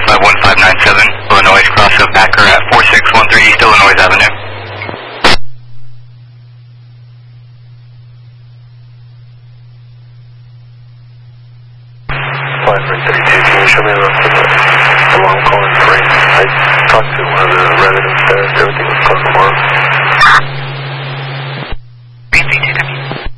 51597, Illinois, cross of Backer at 4613 East Illinois Avenue. 5332, can you show me the alarm call in frame? I talked to one of the